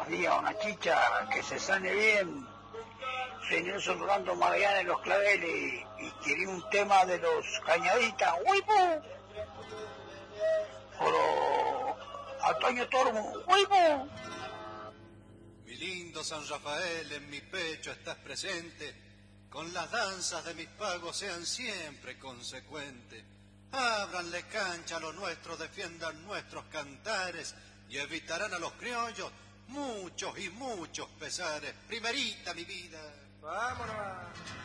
Diga una chicha que se sane bien. Soy Nelson Rolando Magallanes, Los Claveles, y quería un tema de los Cañaditas, ¡huipo! O Antonio Tormo, ¡huipo! Mi lindo San Rafael, en mi pecho estás presente, con las danzas de mis pagos sean siempre consecuentes. Ábranle cancha a lo nuestro, defiendan nuestros cantares y evitarán a los criollos muchos y muchos pesares. Primerita, mi vida. Vámonos.